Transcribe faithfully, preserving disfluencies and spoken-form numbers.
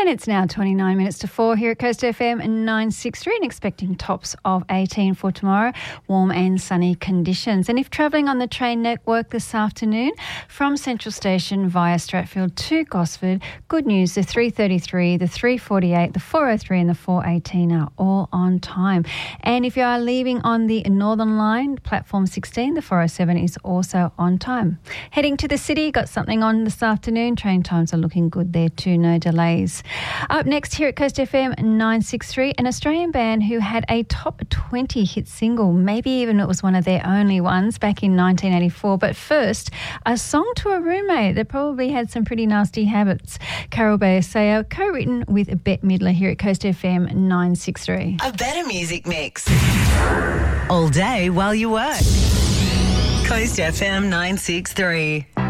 And it's now twenty-nine minutes to four here at Coast F M nine sixty-three and expecting tops of eighteen for tomorrow. Warm and sunny conditions. And if travelling on the train network this afternoon from Central Station via Stratfield to Gosford, good news, the three thirty-three, the three forty-eight, the four oh three and the four eighteen are all on time. And if you are leaving on the Northern Line, platform sixteen, the four oh seven is also on time. Heading to the city, got something on this afternoon. Train times are looking good there too, no delays. Up next here at Coast F M nine sixty-three, an Australian band who had a top twenty hit single, maybe even it was one of their only ones back in nineteen eighty-four. But first, a song to a roommate that probably had some pretty nasty habits. Carol Bayer-Sayer, co-written with Bette Midler here at Coast F M nine sixty-three. A better music mix. All day while you work. Coast F M nine sixty-three.